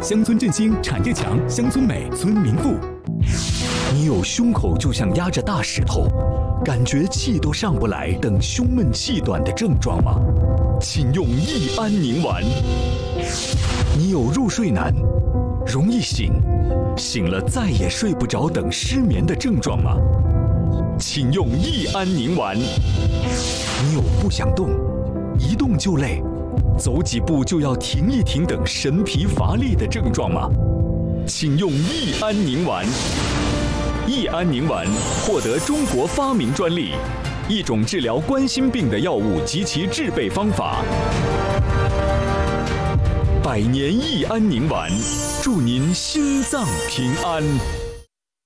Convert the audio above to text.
乡村振兴，产业强，乡村美，村民富。 你有胸口就像压着大石头，感觉气都上不来等胸闷气短的症状吗？请用益安宁丸。你有入睡难，容易醒，醒了再也睡不着等失眠的症状吗？请用益安宁丸。你有不想动，一动就累，走几步就要停一停等神疲乏力的症状吗？请用益安宁丸。益安宁丸获得中国发明专利，一种治疗冠心病的药物及其制备方法。百年益安宁丸，祝您心脏平安。